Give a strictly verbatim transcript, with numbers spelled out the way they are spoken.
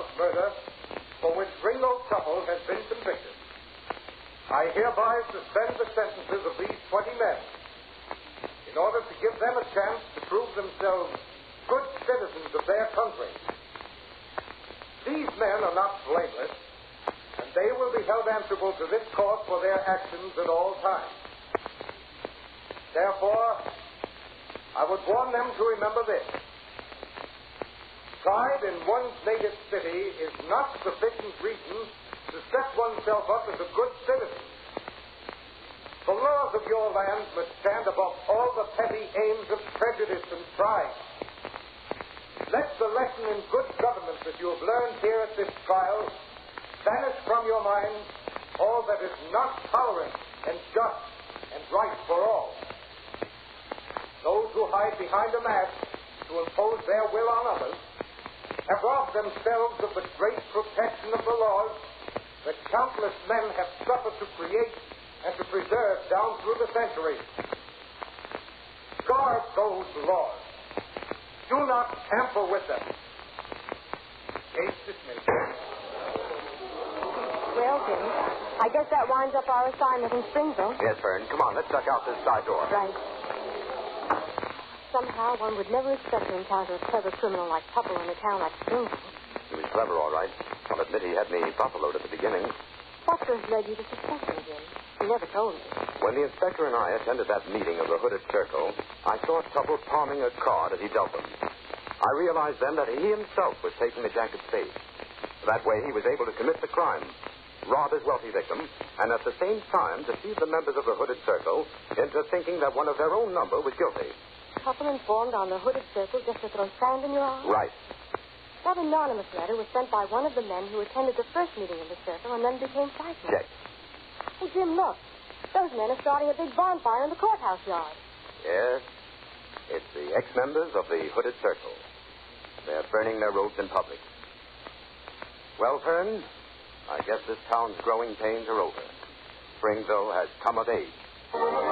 murder for which Ringo Tupple has been convicted. I hereby suspend the sentences of these twenty men in order to give them a chance to prove themselves good citizens of their country. These men are not blameless, and they will be held answerable to this court for their actions at all times. Therefore, I would warn them to remember this. Pride in one's native city is not sufficient reason to set oneself up as a good citizen. The laws of your land must stand above all the petty aims of prejudice and pride. Let the lesson in good government that you have learned here at this trial banish from your mind all that is not tolerant and just and right for all. Those who hide behind a mask to impose their will on others have robbed themselves of the great protection of the laws that countless men have suffered to create and to preserve down through the centuries. Guard those laws. Do not tamper with them. Case dismissed. Well, Jim, I guess that winds up our assignment in Springville. Yes, Fern. Come on, let's duck out this side door. Right. Somehow one would never expect to encounter a clever criminal like Tupple in a town like Springville. He was clever, all right. I'll admit he had me buffaloed at the beginning. What first led you to suspect him, Jim? You never told me. When the inspector and I attended that meeting of the Hooded Circle, I saw Tupple palming a card as he dealt them. I realized then that he himself was taking the jacket's bait. That way he was able to commit the crime, rob his wealthy victim, and at the same time deceive the members of the Hooded Circle into thinking that one of their own number was guilty. Tupple informed on the Hooded Circle just to throw sand in your eye? Right. That anonymous letter was sent by one of the men who attended the first meeting of the Circle and then became frightened. Check. Hey, Jim, look. Those men are starting a big bonfire in the courthouse yard. Yes. It's the ex-members of the Hooded Circle. They're burning their robes in public. Well, Fern, I guess this town's growing pains are over. Springville has come of age.